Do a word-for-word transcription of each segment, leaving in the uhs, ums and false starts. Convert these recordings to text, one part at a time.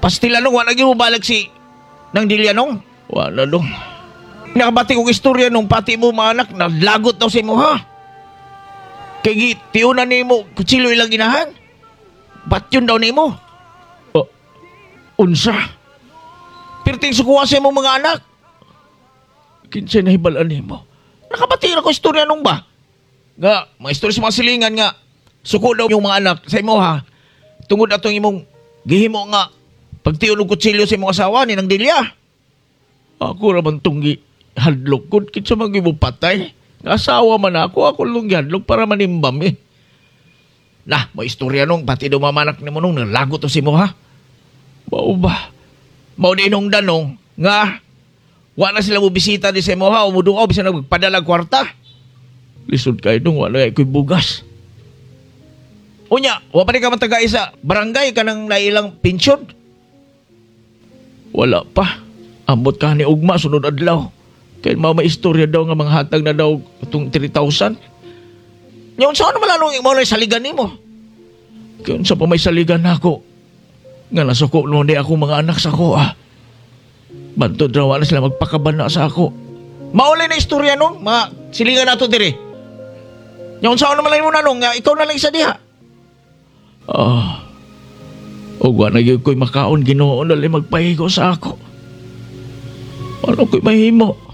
Pastila nung, wala naging mubalag si nang dilya nung. Wala nung. Nakabati kong istorya nung pati mo mga anak, naglagot daw sa imo ha. Kaya tiunan ni mo, kutsilo ilang ginahan. Ba't yun daw ni mo? Oh, unsa? Pirting sukuha sa imong mga anak. Kinsay na hibalaan ni mo. Nakabati na ko istorya nung ba? Nga, mga istorya sa mga silingan nga, suko daw yung mga anak sa imo ha. Tungod atong imong gihimo nga, pagtiyon og kutsilyo sa imong asawa ni nang dilya. Ako raman tunggi hadlok ko, kitsa mag-ibo patay. Asawa man ako, ako lang hadlok para manimbam eh. Nah, may istorya nung, pati daw mamanak ni mo nung, nalagot to si mo ha. Mao ba? Mao din nung danong, nga, wala sila mo bisita di sa mo ha, umudukaw, bisa nagpadalag kwarta. Lisod kayo nung, wala ako'y bugas. Unya, wala pa rin ka matagay sa barangay ka nang nailang pensyon? Wala pa. Ambot ka ni Ugma, sunod adlaw. Kaya mama istorya daw nga mga hatag na daw itong three thousand. Ngayon saan naman lalong mo na saligan ni mo? Kaya sa pa may saligan na ako. Nga nasuko noon di ako mga anak sa ko ah. Bantod raw na sila magpakabana sa ako. Maulay na istorya nung, mga silingan na ito dire. Ngayon saan naman lang mo na nung, nga ikaw na lang isa diha. Ah, o wa na yun ko'y makaon ginoon na lang magpahigo sa ako. Ano ko'y mahimo?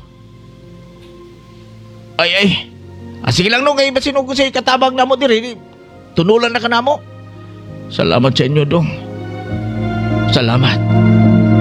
Ay, ay. Ah, sige lang no, ngayon ba sinugo sa'yo katabang na mo diri? Tunulan na ka na mo. Salamat sa inyo, dong. Salamat.